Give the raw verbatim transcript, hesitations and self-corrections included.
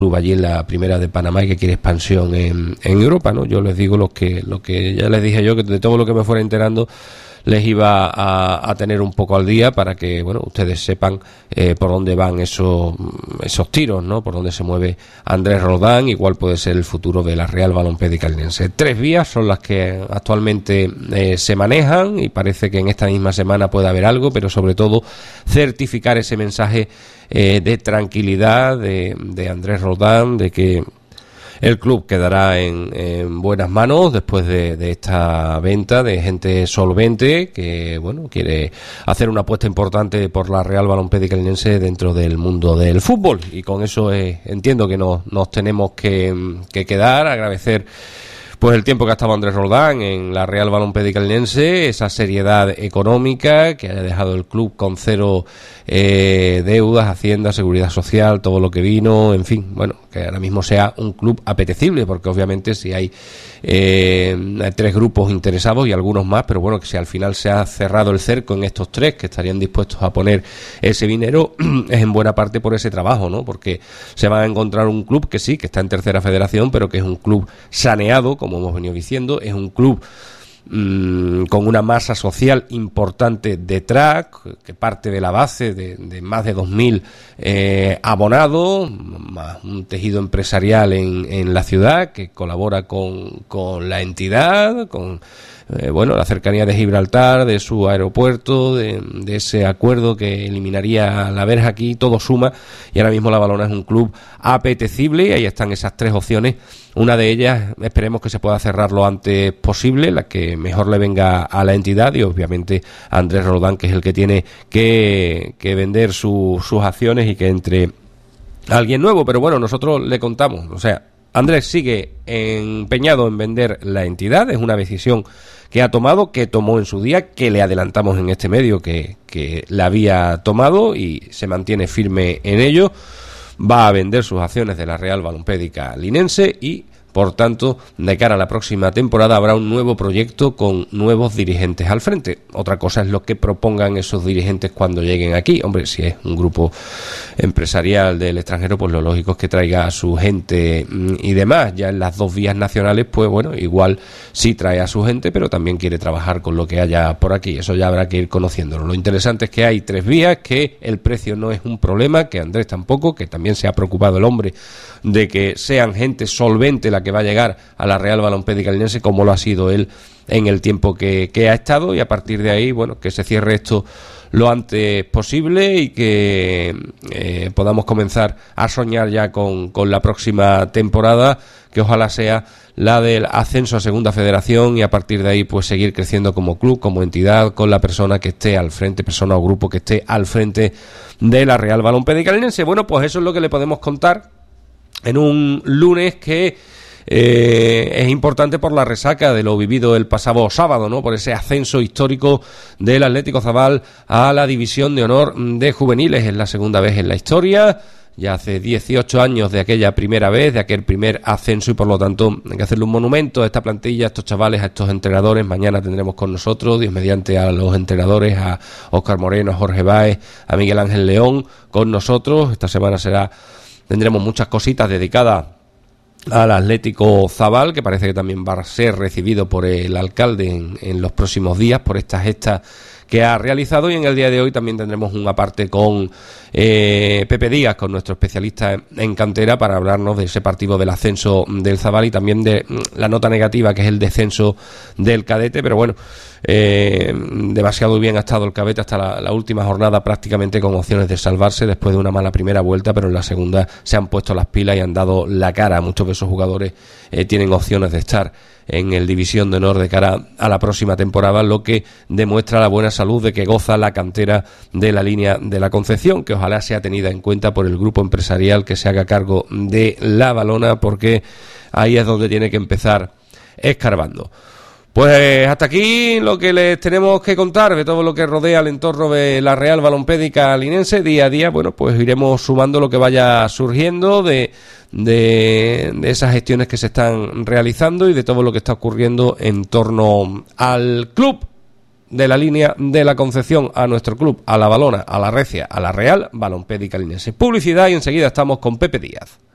club allí en la primera de Panamá y que quiere expansión en, en Europa, ¿no? Yo les digo lo que lo que ya les dije yo, que de todo lo que me fuera enterando les iba a, a tener un poco al día para que, bueno, ustedes sepan eh, por dónde van esos esos tiros, ¿no? Por dónde se mueve Andrés Roldán y cuál puede ser el futuro de la Real Balompédica Linense. Tres vías son las que actualmente eh, se manejan y parece que en esta misma semana puede haber algo, pero sobre todo certificar ese mensaje eh, de tranquilidad de, de Andrés Roldán, de que el club quedará en, en buenas manos después de, de esta venta de gente solvente que, bueno, quiere hacer una apuesta importante por la Real Balompédica Linense dentro del mundo del fútbol. Y con eso eh, entiendo que nos, nos tenemos que, que quedar, agradecer pues el tiempo que ha estado Andrés Roldán en la Real Balompédica Linense, esa seriedad económica que haya dejado el club con cero eh, deudas, Hacienda, Seguridad Social, todo lo que vino, en fin, bueno, que ahora mismo sea un club apetecible, porque obviamente si hay eh, tres grupos interesados y algunos más, pero bueno, que si al final se ha cerrado el cerco en estos tres que estarían dispuestos a poner ese dinero, es en buena parte por ese trabajo, ¿no? Porque se va a encontrar un club que sí, que está en tercera federación, pero que es un club saneado, como hemos venido diciendo, es un club mmm, con una masa social importante detrás, que parte de la base de, de más de dos mil eh, abonados, más un tejido empresarial en, en la ciudad que colabora con, con la entidad, con Eh, bueno, la cercanía de Gibraltar, de su aeropuerto, de, de ese acuerdo que eliminaría la verja aquí, todo suma, y ahora mismo La Valona es un club apetecible y ahí están esas tres opciones. Una de ellas esperemos que se pueda cerrar lo antes posible, la que mejor le venga a la entidad, y obviamente a Andrés Roldán, que es el que tiene que, que vender su, sus acciones y que entre alguien nuevo. Pero bueno, nosotros le contamos, o sea, Andrés sigue empeñado en vender la entidad, es una decisión que ha tomado, que tomó en su día, que le adelantamos en este medio que, que la había tomado y se mantiene firme en ello. Va a vender sus acciones de la Real Balompédica Linense y, por tanto, de cara a la próxima temporada habrá un nuevo proyecto con nuevos dirigentes al frente. Otra cosa es lo que propongan esos dirigentes cuando lleguen aquí. Hombre, si es un grupo empresarial del extranjero, pues lo lógico es que traiga a su gente y demás. Ya en las dos vías nacionales, pues bueno, igual sí trae a su gente, pero también quiere trabajar con lo que haya por aquí. Eso ya habrá que ir conociéndolo. Lo interesante es que hay tres vías, que el precio no es un problema, que Andrés tampoco, que también se ha preocupado el hombre de que sean gente solvente la que va a llegar a la Real Balompédica Linense, como lo ha sido él en el tiempo que, que ha estado, y a partir de ahí, bueno, que se cierre esto lo antes posible y que eh, podamos comenzar a soñar ya con, con la próxima temporada, que ojalá sea la del ascenso a Segunda Federación, y a partir de ahí pues seguir creciendo como club, como entidad, con la persona que esté al frente, persona o grupo que esté al frente de la Real Balompédica Linense. Bueno, pues eso es lo que le podemos contar en un lunes que eh, es importante por la resaca de lo vivido el pasado sábado, ¿no? Por ese ascenso histórico del Atlético Zabal a la División de Honor de Juveniles. Es la segunda vez en la historia. Ya hace dieciocho años de aquella primera vez, de aquel primer ascenso, y por lo tanto hay que hacerle un monumento a esta plantilla, a estos chavales, a estos entrenadores. Mañana tendremos con nosotros, Dios mediante, a los entrenadores, a Óscar Moreno, a Jorge Báez, a Miguel Ángel León con nosotros. Esta semana será tendremos muchas cositas dedicadas al Atlético Zabal, que parece que también va a ser recibido por el alcalde en, en los próximos días por esta gesta que ha realizado. Y en el día de hoy también tendremos una parte con eh, Pepe Díaz, con nuestro especialista en cantera, para hablarnos de ese partido del ascenso del Zabal y también de la nota negativa, que es el descenso del cadete. Pero bueno, eh, demasiado bien ha estado el cadete hasta la, la última jornada, prácticamente con opciones de salvarse después de una mala primera vuelta, pero en la segunda se han puesto las pilas y han dado la cara. Muchos de esos jugadores eh, tienen opciones de estar en el División de Honor de cara a la próxima temporada, lo que demuestra la buena salud de que goza la cantera de la línea de la Concepción, que ojalá sea tenida en cuenta por el grupo empresarial que se haga cargo de La Valona, porque ahí es donde tiene que empezar escarbando. Pues hasta aquí lo que les tenemos que contar de todo lo que rodea el entorno de la Real Balompédica Linense. Día a día, bueno, pues iremos sumando lo que vaya surgiendo de, de, de esas gestiones que se están realizando y de todo lo que está ocurriendo en torno al club de la línea de la Concepción, a nuestro club, a La Valona, a la Recia, a la Real Balompédica Linense. Publicidad y enseguida estamos con Pepe Díaz.